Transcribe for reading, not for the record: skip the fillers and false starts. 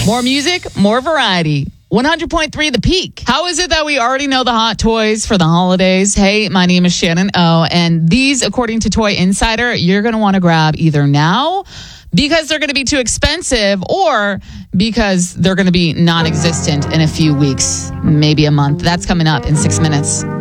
More music, more variety. 100.3 The Peak. How is it that we already know the hot toys for the holidays? Hey, my name is Shannon O, and these, according to Toy Insider, you're going to want to grab either now because they're going to be too expensive or because they're going to be non-existent in a few weeks, maybe a month. That's coming up in 6 minutes.